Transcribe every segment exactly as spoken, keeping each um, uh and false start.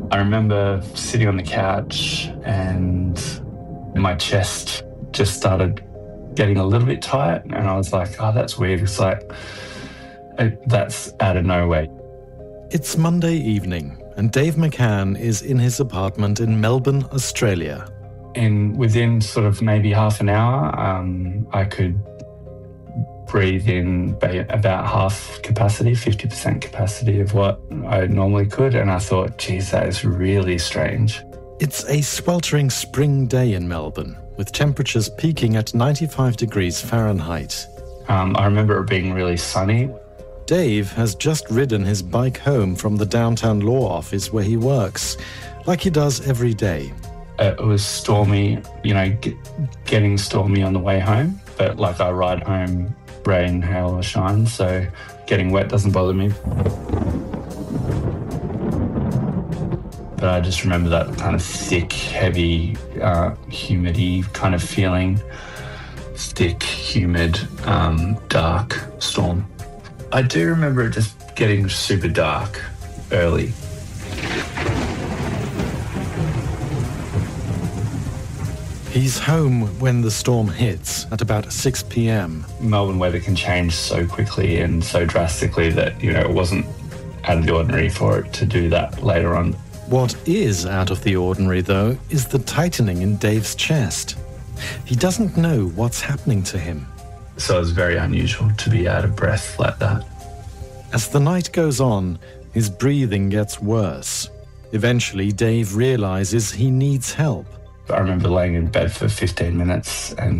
I remember sitting on the couch and my chest just started getting a little bit tight, and I was like, oh, that's weird. It's like, it, that's out of nowhere. It's Monday evening, and Dave McCann is in his apartment in Melbourne, Australia. And within sort of maybe half an hour, um, I could breathe in about half capacity, fifty percent capacity of what I normally could. And I thought, geez, that is really strange. It's a sweltering spring day in Melbourne, with temperatures peaking at ninety-five degrees Fahrenheit. Um, I remember it being really sunny. Dave has just ridden his bike home from the downtown law office where he works, like he does every day. It was stormy, you know, get, getting stormy on the way home, but like I ride home rain, hail or shine, so getting wet doesn't bother me. But I just remember that kind of thick, heavy, uh, humidity kind of feeling, thick, humid, um, dark storm. I do remember it just getting super dark early. He's home when the storm hits at about six p.m. Melbourne weather can change so quickly and so drastically that, you know, it wasn't out of the ordinary for it to do that later on. What is out of the ordinary, though, is the tightening in Dave's chest. He doesn't know what's happening to him. So it's very unusual to be out of breath like that. As the night goes on, his breathing gets worse. Eventually, Dave realizes he needs help. I remember laying in bed for fifteen minutes and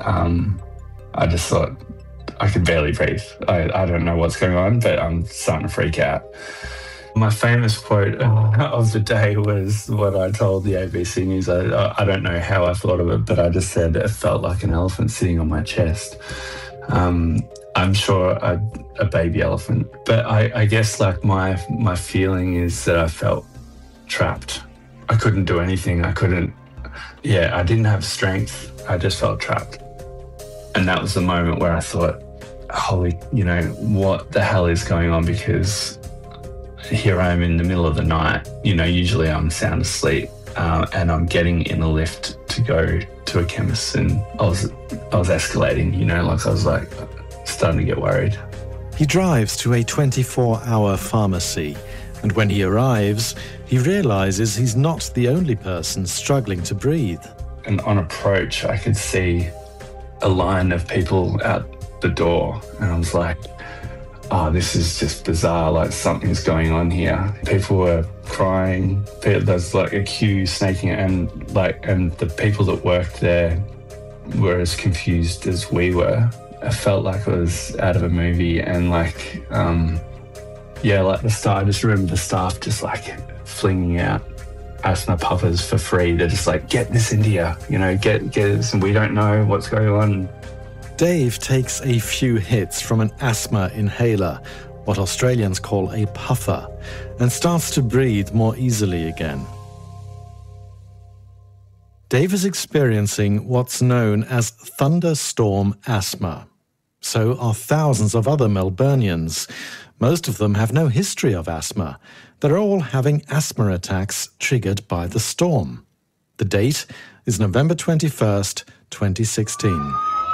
um, I just thought I could barely breathe. I, I don't know what's going on, but I'm starting to freak out. My famous quote of the day was what I told the A B C News. I, I don't know how I thought of it, but I just said it felt like an elephant sitting on my chest. Um, I'm sure a, a baby elephant. But I, I guess like my my feeling is that I felt trapped. I couldn't do anything. I couldn't, yeah, I didn't have strength. I just felt trapped. And that was the moment where I thought, holy, you know, what the hell is going on? Because here I am in the middle of the night. You know, usually I'm sound asleep uh, and I'm getting in a lift to go to a chemist, and I was, I was escalating, you know, like I was like starting to get worried. He drives to a twenty-four hour pharmacy, and when he arrives, he realizes he's not the only person struggling to breathe. And on approach, I could see a line of people out the door, and I was like, oh, this is just bizarre, like something's going on here. People were crying, there's like a queue snaking, and like, and the people that worked there were as confused as we were. I felt like it was out of a movie, and like, um, yeah, like the staff, I just remember the staff just like flinging out asthma puffers for free. They're just like, get this in here, you know, get, get this, and we don't know what's going on. Dave takes a few hits from an asthma inhaler, what Australians call a puffer, and starts to breathe more easily again. Dave is experiencing what's known as thunderstorm asthma. So are thousands of other Melburnians. Most of them have no history of asthma. They're all having asthma attacks triggered by the storm. The date is November twenty-first, twenty sixteen.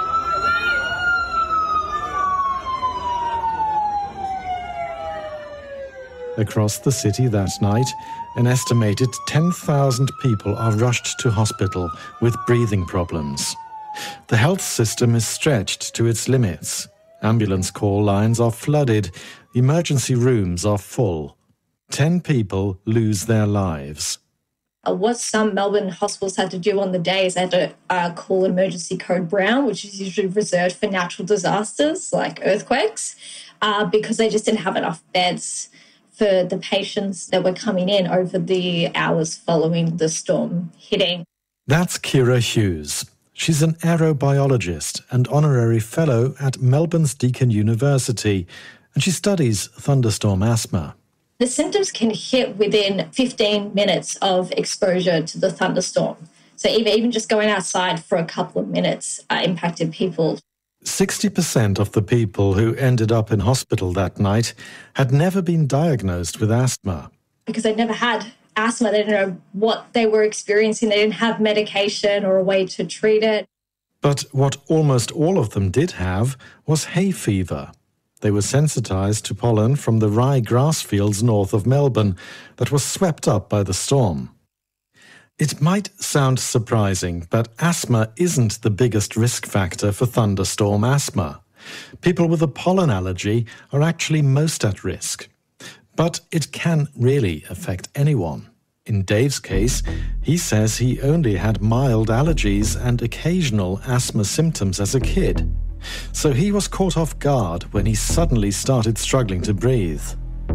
Across the city that night, an estimated ten thousand people are rushed to hospital with breathing problems. The health system is stretched to its limits. Ambulance call lines are flooded. Emergency rooms are full. Ten people lose their lives. Uh, what some Melbourne hospitals had to do on the day is they had to uh, call emergency code brown, which is usually reserved for natural disasters like earthquakes, uh, because they just didn't have enough beds for the patients that were coming in over the hours following the storm hitting. That's Kira Hughes. She's an aerobiologist and honorary fellow at Melbourne's Deakin University, and she studies thunderstorm asthma. The symptoms can hit within fifteen minutes of exposure to the thunderstorm. So even, even just going outside for a couple of minutes uh, impacted people. sixty percent of the people who ended up in hospital that night had never been diagnosed with asthma. Because they'd never had asthma. They didn't know what they were experiencing. They didn't have medication or a way to treat it. But what almost all of them did have was hay fever. They were sensitized to pollen from the rye grass fields north of Melbourne that was swept up by the storm. It might sound surprising, but asthma isn't the biggest risk factor for thunderstorm asthma. People with a pollen allergy are actually most at risk. But it can really affect anyone. In Dave's case, he says he only had mild allergies and occasional asthma symptoms as a kid. So he was caught off guard when he suddenly started struggling to breathe.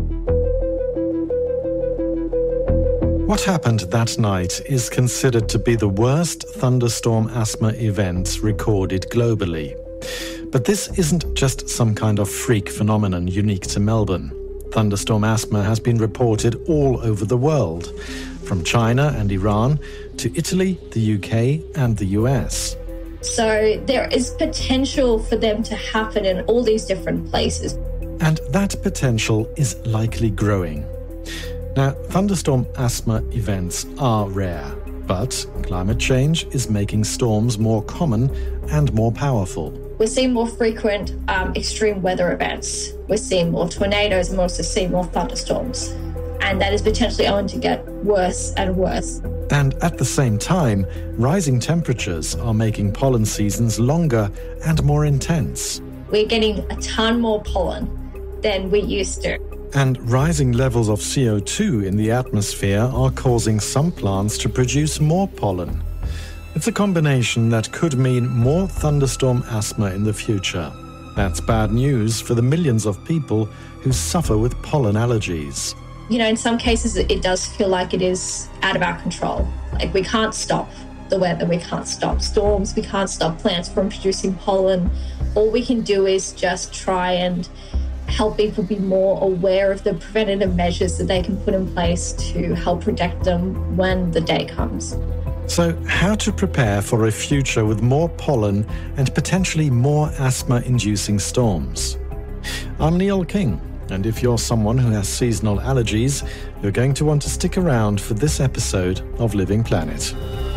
What happened that night is considered to be the worst thunderstorm asthma event recorded globally. But this isn't just some kind of freak phenomenon unique to Melbourne. Thunderstorm asthma has been reported all over the world, from China and Iran to Italy, the U K and the U S. So there is potential for them to happen in all these different places. And that potential is likely growing. Now, thunderstorm asthma events are rare, but climate change is making storms more common and more powerful. We're seeing more frequent um, extreme weather events. We're seeing more tornadoes and we're also seeing more thunderstorms. And that is potentially going to get worse and worse. And at the same time, rising temperatures are making pollen seasons longer and more intense. We're getting a ton more pollen than we used to. And rising levels of C O two in the atmosphere are causing some plants to produce more pollen. It's a combination that could mean more thunderstorm asthma in the future. That's bad news for the millions of people who suffer with pollen allergies. You know, in some cases, it does feel like it is out of our control. Like we can't stop the weather, we can't stop storms, we can't stop plants from producing pollen. All we can do is just try and help people be more aware of the preventative measures that they can put in place to help protect them when the day comes. So, how to prepare for a future with more pollen and potentially more asthma-inducing storms? I'm Neil King, and if you're someone who has seasonal allergies, you're going to want to stick around for this episode of Living Planet.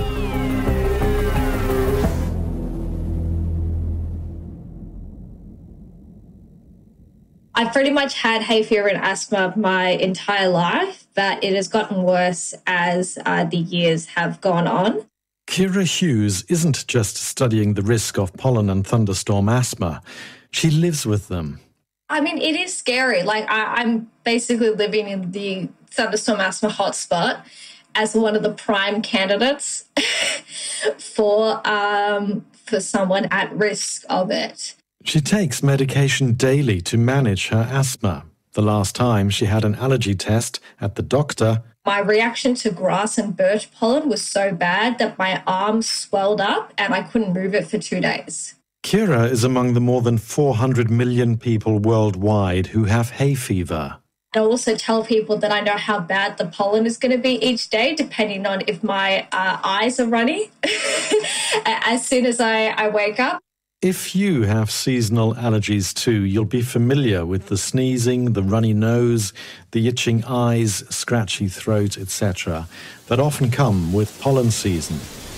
I've pretty much had hay fever and asthma my entire life, but it has gotten worse as uh, the years have gone on. Kira Hughes isn't just studying the risk of pollen and thunderstorm asthma. She lives with them. I mean, it is scary. Like, I, I'm basically living in the thunderstorm asthma hotspot as one of the prime candidates for um, for someone at risk of it. She takes medication daily to manage her asthma. The last time she had an allergy test at the doctor, my reaction to grass and birch pollen was so bad that my arm swelled up and I couldn't move it for two days. Kira is among the more than four hundred million people worldwide who have hay fever. I also tell people that I know how bad the pollen is going to be each day, depending on if my uh, eyes are runny as soon as I, I wake up. If you have seasonal allergies too, you'll be familiar with the sneezing, the runny nose, the itching eyes, scratchy throat, et cetera that often come with pollen season.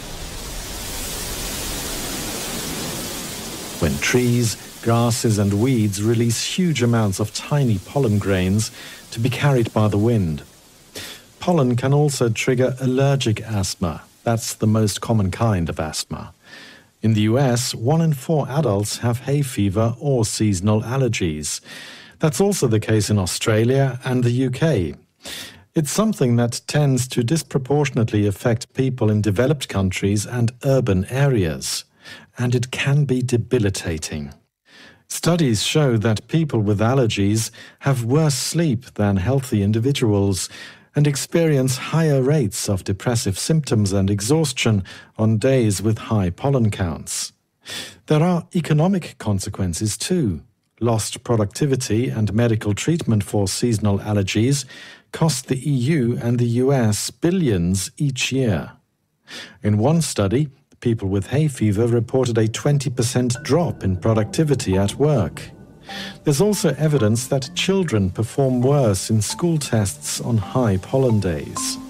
When trees, grasses and weeds release huge amounts of tiny pollen grains to be carried by the wind. Pollen can also trigger allergic asthma. That's the most common kind of asthma. In the U S, one in four adults have hay fever or seasonal allergies. That's also the case in Australia and the U K. It's something that tends to disproportionately affect people in developed countries and urban areas. And it can be debilitating. Studies show that people with allergies have worse sleep than healthy individuals and experience higher rates of depressive symptoms and exhaustion on days with high pollen counts. There are economic consequences too. Lost productivity and medical treatment for seasonal allergies cost the E U and the U S billions each year. In one study, people with hay fever reported a twenty percent drop in productivity at work. There's also evidence that children perform worse in school tests on high pollen days.